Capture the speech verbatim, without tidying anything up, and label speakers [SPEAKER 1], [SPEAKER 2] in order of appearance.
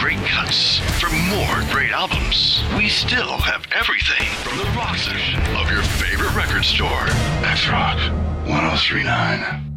[SPEAKER 1] great cuts, for more great albums, we still have everything from the rock section of your favorite record store. X Rock ten thirty-nine.